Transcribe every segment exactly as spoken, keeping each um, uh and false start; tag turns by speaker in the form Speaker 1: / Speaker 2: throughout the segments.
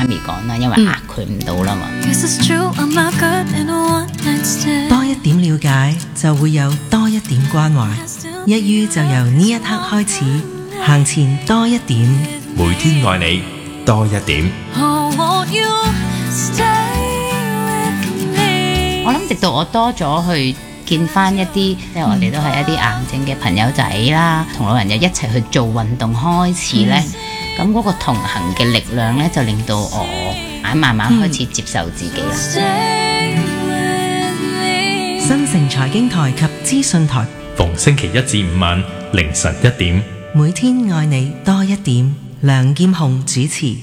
Speaker 1: 媽咪講啦，因為呃佢唔到啦嘛。
Speaker 2: 多一點了解，就會有多一點關懷。一於就由呢一刻開始，行前多一點，
Speaker 3: 每天愛你多一點。
Speaker 1: 我諗直到我多咗去見翻一啲，即係我哋都係一啲癌症嘅朋友仔啦，同老人又一齊去做運動開始呢。咁嗰、嗯、個同行嘅力量呢，就令到我慢慢開始接受自己啦。
Speaker 2: 新城財經台及資訊台，
Speaker 3: 逢星期一至五晚凌晨一點，
Speaker 2: 每天愛你多一點。梁劍雄主持。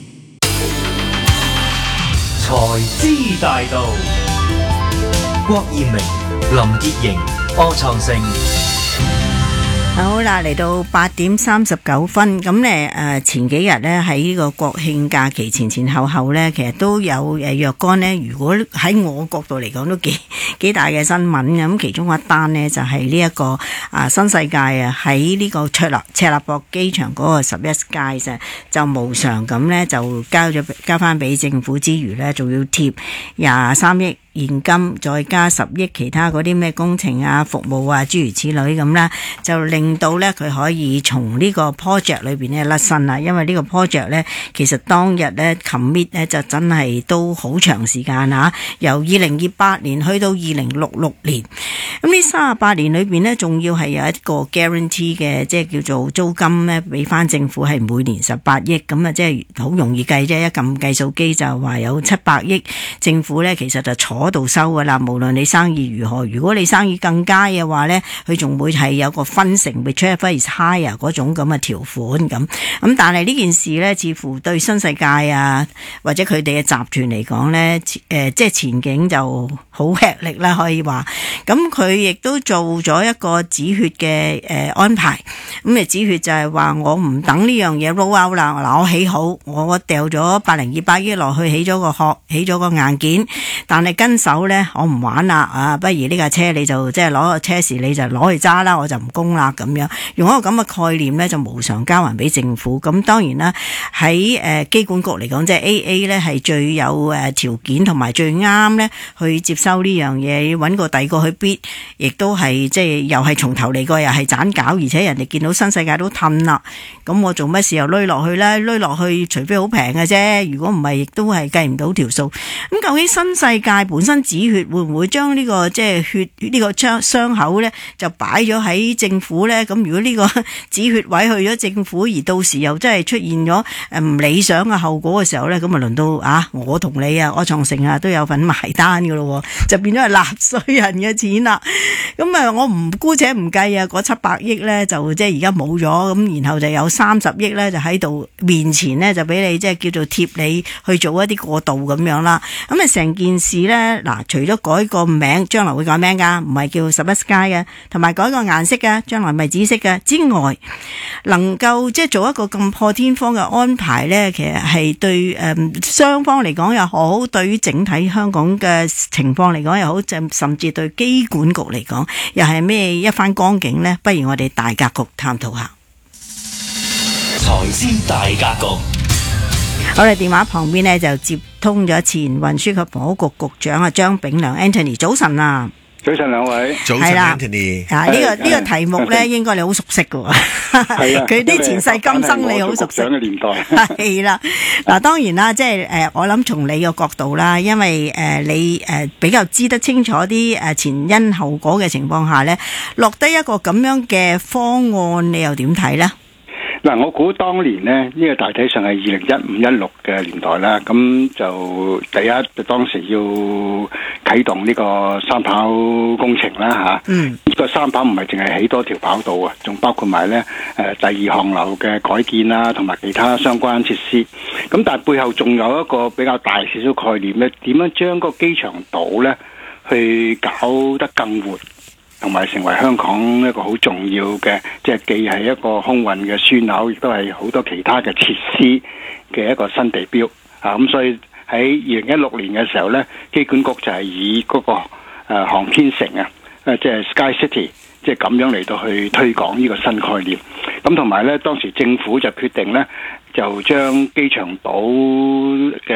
Speaker 4: 財資大道，郭艷明、林潔瑩、柯創盛。
Speaker 5: 好啦，嚟到八點三十九分，咁咧誒前幾日咧喺呢個國慶假期前前後後咧，其實都有誒若干咧，如果喺我角度嚟講都幾幾大嘅新聞嘅。咁其中一單呢，就係呢一個啊新世界啊喺呢個赤鱲赤鱲角機場嗰個十一街就就無償咁咧就交咗交翻俾政府之餘咧，仲要貼廿三億現金，再加十億其他嗰啲咩工程啊、服務啊諸如此類咁啦，就令到咧佢可以從呢個 project 裏邊咧甩身啦。因為呢個 project 咧其實當日咧 commit 咧就真係都好長時間嚇，由二零二八年去到二零六六年。咁呢三十八年裏邊咧，仲要係有一個 guarantee 嘅，即係叫做租金咧，俾翻政府係每年十八億。咁啊，即係好容易計啫，一撳計數機就話有七百億。政府咧其實就坐度收噶啦，無論你生意如何，如果你生意更佳嘅話咧，佢仲會係有個分成 whichever is higher 嗰種咁嘅條款咁。咁但係呢件事咧，似乎對新世界啊或者佢哋嘅集團嚟講咧，誒、呃、即係前景就好吃力啦，可以話。咁佢亦都做咗一個止血嘅誒、呃、安排。咁誒止血就係話我唔等呢樣嘢 roll out 啦，嗱我起好，我掉咗百零二百億落去起咗個殼，起咗個硬件，但係跟手咧我唔玩啦啊！不如呢架車你就即係攞個車匙你就攞去揸啦，我就唔供啦咁樣。用一個咁嘅概念咧，就無償交還俾政府。咁當然啦，喺誒機管局嚟講，即係 A A 咧係最有誒條件同埋最啱咧去接收呢樣嘢，揾個第二個去 bid，亦都係即係又係從頭嚟過，又係斬攪，而且人哋見到新世界都褪啦，咁我做乜事又攞落去咧？攞落去除非好平嘅啫，如果唔係，亦都係計唔到條數。咁究竟新世界本身止血會唔會將呢個即係血呢個傷傷口咧就擺咗喺政府咧？咁如果呢個止血位去咗政府，而到時又真係出現咗誒唔理想嘅後果嘅時候咧，咁啊輪到啊我同你啊柯創盛啊都有份埋單噶咯，就變咗係納稅人嘅錢啦。咁啊我唔姑且唔計啊，嗰七百億咧就即係而家冇咗，咁然後就有三十億咧就喺度面前咧就俾你即係叫做貼你去做一啲過渡咁樣啦。咁啊成件事咧嗱，除咗改個名，將來會改名噶，唔係叫十一街嘅，同埋改個顏色嘅，將來唔係紫色嘅之外，能夠即係做一個咁破天荒嘅安排咧，其實係對誒雙方嚟講又好，對於整體香港嘅情況嚟講又好，甚至對機管局嚟講又係咩一番光景咧？不如我哋大格局探討下。
Speaker 4: 財資大格局。
Speaker 5: 我哋電話旁邊呢，就接通咗前運輸及房屋局局長啊張炳良 Anthony， 早晨啊！
Speaker 6: 早晨兩位，
Speaker 7: 早晨 Anthony。
Speaker 5: 啊呢、這個呢、這個題目咧，應該你好熟悉噶。係啊，佢啲前世今生你好熟悉
Speaker 6: 嘅年代。
Speaker 5: 係啦，嗱當然啦，即係誒，我諗從你嘅角度啦，因為誒、呃、你誒、呃、比較知得清楚啲誒前因後果嘅情況下咧，落得一個咁樣嘅方案，你又點睇咧？
Speaker 6: 嗱，我估當年呢，呢、這個大體上係二零一五一六嘅年代啦，咁就第一就當時要啟動呢個三跑工程啦嚇。嗯，呢個三跑唔係淨係起多條跑道啊，仲包括埋咧誒第二航樓嘅改建啦，同埋其他相關設施。咁但係背後仲有一個比較大少少概念咧，點樣將個機場島咧去搞得更活，同埋成為香港一個好重要嘅，即係既係一個空運嘅樞紐，亦都係好多其他嘅設施嘅一個新地標啊！咁所以喺二零一六年嘅時候呢，機管局就係以嗰、那個誒、呃、航天城啊，誒即係 Sky City，即係咁樣嚟到去推廣呢個新概念。咁同埋呢，當時政府就決定呢，就將機場島嘅